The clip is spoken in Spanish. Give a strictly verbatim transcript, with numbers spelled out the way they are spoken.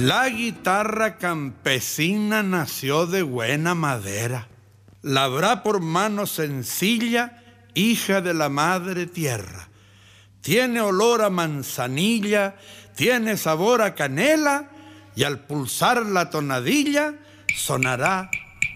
La guitarra campesina nació de buena madera, labrá por mano sencilla, hija de la madre tierra. Tiene olor a manzanilla, tiene sabor a canela, y al pulsar la tonadilla sonará